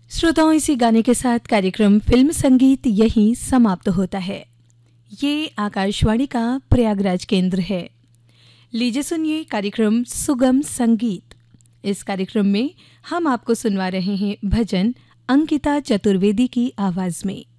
श्रोताओं, इसी गाने के साथ कार्यक्रम फिल्म संगीत यहीं समाप्त होता है। ये आकाशवाणी का प्रयागराज केंद्र है। लीजिए सुनिए कार्यक्रम सुगम संगीत। इस कार्यक्रम में हम आपको सुनवा रहे हैं भजन अंकिता चतुर्वेदी की आवाज में।